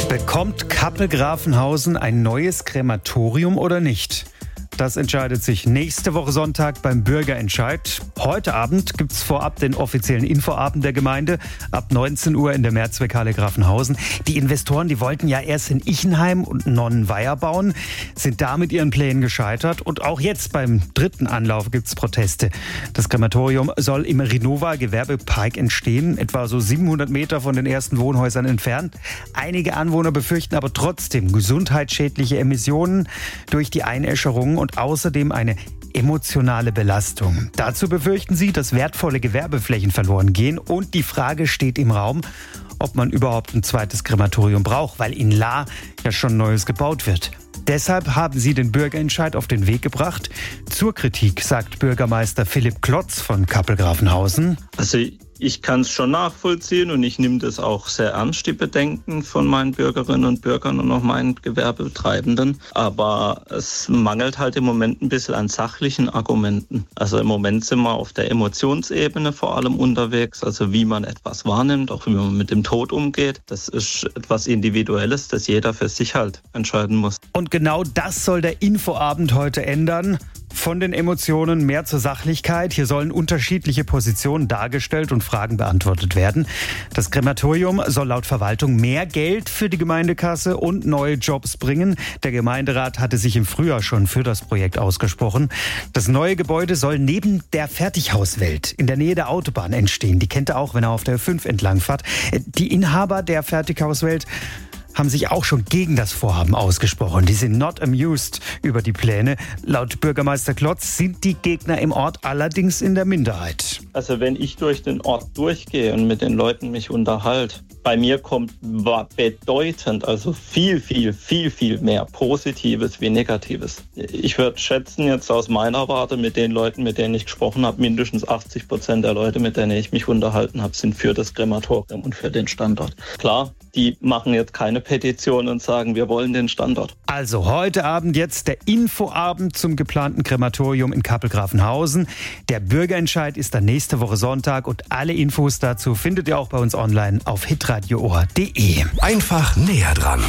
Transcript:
Bekommt Kappel-Grafenhausen ein neues Krematorium oder nicht? Das entscheidet sich nächste Woche Sonntag beim Bürgerentscheid. Heute Abend gibt es vorab den offiziellen Infoabend der Gemeinde ab 19 Uhr in der Mehrzweckhalle Grafenhausen. Die Investoren, die wollten ja erst in Ichenheim und Nonnenweiher bauen, sind da mit ihren Plänen gescheitert. Und auch jetzt beim dritten Anlauf gibt es Proteste. Das Krematorium soll im Renova Gewerbepark entstehen, etwa so 700 Meter von den ersten Wohnhäusern entfernt. Einige Anwohner befürchten aber trotzdem gesundheitsschädliche Emissionen durch die Einäscherung und außerdem eine emotionale Belastung. Dazu befürchten sie, dass wertvolle Gewerbeflächen verloren gehen und die Frage steht im Raum, ob man überhaupt ein zweites Krematorium braucht, weil in Lahr ja schon Neues gebaut wird. Deshalb haben sie den Bürgerentscheid auf den Weg gebracht. Zur Kritik sagt Bürgermeister Philipp Klotz von Kappel-Grafenhausen. Also ich kann es schon nachvollziehen und ich nehme das auch sehr ernst, die Bedenken von meinen Bürgerinnen und Bürgern und auch meinen Gewerbetreibenden. Aber es mangelt halt im Moment ein bisschen an sachlichen Argumenten. Also im Moment sind wir auf der Emotionsebene vor allem unterwegs, also wie man etwas wahrnimmt, auch wie man mit dem Tod umgeht. Das ist etwas Individuelles, das jeder für sich halt entscheiden muss. Und genau das soll der Infoabend heute ändern. Von den Emotionen mehr zur Sachlichkeit. Hier sollen unterschiedliche Positionen dargestellt und Fragen beantwortet werden. Das Krematorium soll laut Verwaltung mehr Geld für die Gemeindekasse und neue Jobs bringen. Der Gemeinderat hatte sich im Frühjahr schon für das Projekt ausgesprochen. Das neue Gebäude soll neben der Fertighauswelt in der Nähe der Autobahn entstehen. Die kennt ihr auch, wenn er auf der 5 entlangfahrt. Die Inhaber der Fertighauswelt haben sich auch schon gegen das Vorhaben ausgesprochen. Die sind not amused über die Pläne. Laut Bürgermeister Klotz sind die Gegner im Ort allerdings in der Minderheit. Also wenn ich durch den Ort durchgehe und mit den Leuten mich unterhalte, bei mir kommt bedeutend, also viel mehr Positives wie Negatives. Ich würde schätzen jetzt aus meiner Warte mit den Leuten, mit denen ich gesprochen habe, mindestens 80% der Leute, mit denen ich mich unterhalten habe, sind für das Krematorium und für den Standort. Klar, die machen jetzt keine Petition und sagen, wir wollen den Standort. Also heute Abend jetzt der Infoabend zum geplanten Krematorium in Kappel-Grafenhausen. Der Bürgerentscheid ist dann nächste Woche Sonntag und alle Infos dazu findet ihr auch bei uns online auf hitradio.de. Einfach näher dran.